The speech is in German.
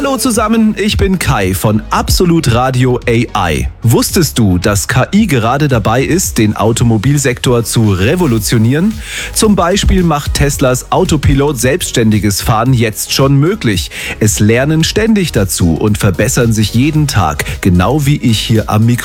Hallo zusammen, ich bin Kai von Absolut Radio AI. Wusstest du, dass KI gerade dabei ist, den Automobilsektor zu revolutionieren? Zum Beispiel macht Teslas Autopilot selbstständiges Fahren jetzt schon möglich. Es lernen ständig dazu und verbessern sich jeden Tag, genau wie ich hier am Mikrofon.